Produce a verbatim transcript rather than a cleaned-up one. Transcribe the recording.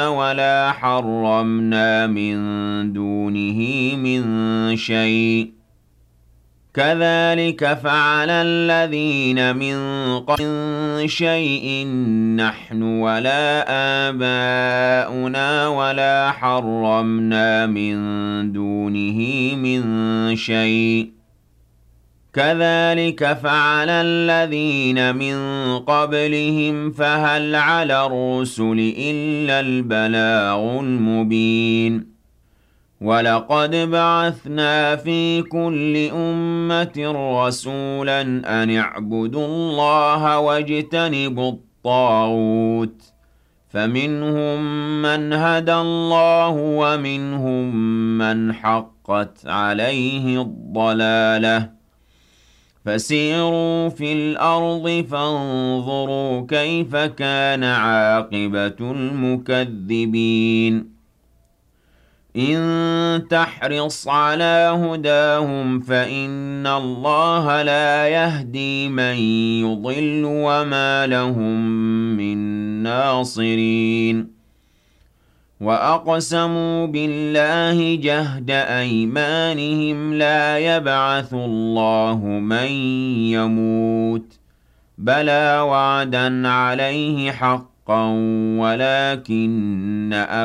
ولا حرمنا من دونه من شيء كذلك فعل الذين من قبلهم شيء نحن ولا آباؤنا ولا حرمنا من دونه من شيء كذلك فعل الذين من قبلهم فهل على الرسل إلا البلاغ المبين ولقد بعثنا في كل أمة رسولا أن اعبدوا الله واجتنبوا الطاغوت فمنهم من هدى الله ومنهم من حقت عليه الضلالة فسيروا في الأرض فانظروا كيف كان عاقبة المكذبين إن تحرص على هداهم فإن الله لا يهدي من يضل وما لهم من ناصرين وأقسموا بالله جهد أيمانهم لا يبعث الله من يموت بلى وعدا عليه حقا ولكن